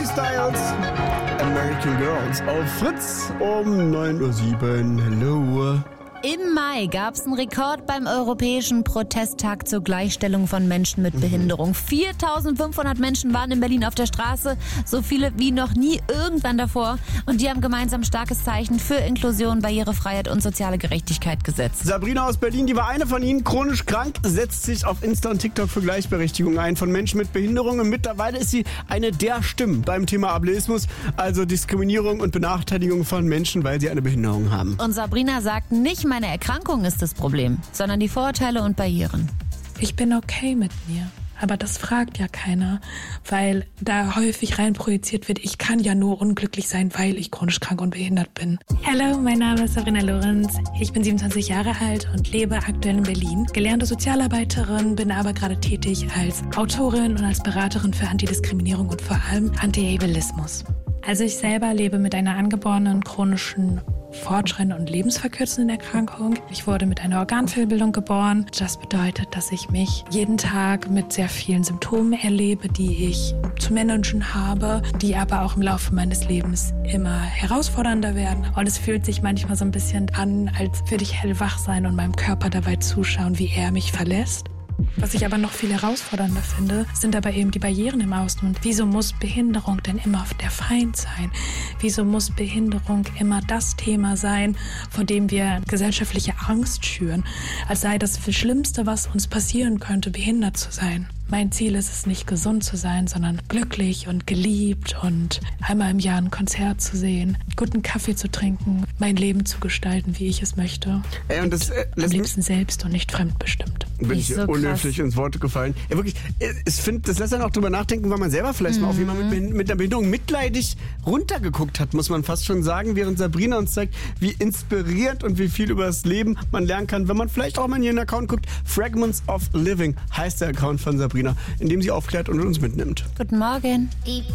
Harry Styles, American Girls auf Fritz um 9:07 Uhr. Hello. Im Mai gab es einen Rekord beim Europäischen Protesttag zur Gleichstellung von Menschen mit Behinderung. 4.500 Menschen waren in Berlin auf der Straße, so viele wie noch nie irgendwann davor. Und die haben gemeinsam starkes Zeichen für Inklusion, Barrierefreiheit und soziale Gerechtigkeit gesetzt. Sabrina aus Berlin, die war eine von ihnen, chronisch krank, setzt sich auf Insta und TikTok für Gleichberechtigung ein von Menschen mit Behinderung. Und mittlerweile ist sie eine der Stimmen beim Thema Ableismus, also Diskriminierung und Benachteiligung von Menschen, weil sie eine Behinderung haben. Und Sabrina sagt, nicht meine Erkrankung ist das Problem, sondern die Vorurteile und Barrieren. Ich bin okay mit mir. Aber das fragt ja keiner, weil da häufig reinprojiziert wird, ich kann ja nur unglücklich sein, weil ich chronisch krank und behindert bin. Hallo, mein Name ist Sabrina Lorenz. Ich bin 27 Jahre alt und lebe aktuell in Berlin. Gelernte Sozialarbeiterin, bin aber gerade tätig als Autorin und als Beraterin für Antidiskriminierung und vor allem Anti-Ableismus. Also ich selber lebe mit einer angeborenen chronischen fortschreitenden und lebensverkürzenden Erkrankung. Ich wurde mit einer Organfehlbildung geboren. Das bedeutet, dass ich mich jeden Tag mit sehr vielen Symptomen erlebe, die ich zu managen habe, die aber auch im Laufe meines Lebens immer herausfordernder werden. Und es fühlt sich manchmal so ein bisschen an, als würde ich hellwach sein und meinem Körper dabei zuschauen, wie er mich verlässt. Was ich aber noch viel herausfordernder finde, sind aber eben die Barrieren im Außen. Und wieso muss Behinderung denn immer der Feind sein? Wieso muss Behinderung immer das Thema sein, vor dem wir gesellschaftliche Angst schüren? Als sei das Schlimmste, was uns passieren könnte, behindert zu sein. Mein Ziel ist es nicht, gesund zu sein, sondern glücklich und geliebt und einmal im Jahr ein Konzert zu sehen, guten Kaffee zu trinken, mein Leben zu gestalten, wie ich es möchte. Und das am liebsten selbst und nicht fremdbestimmt. Bin ich so unhöflich ins Wort gefallen. Ja, wirklich, das lässt einen auch drüber nachdenken, weil man selber vielleicht mal auf jemanden mit einer Behinderung mitleidig runtergeguckt hat, muss man fast schon sagen, während Sabrina uns zeigt, wie inspirierend und wie viel über das Leben man lernen kann, wenn man vielleicht auch mal in ihren Account guckt. Fragments of Living heißt der Account von Sabrina, in dem sie aufklärt und uns mitnimmt. Guten Morgen.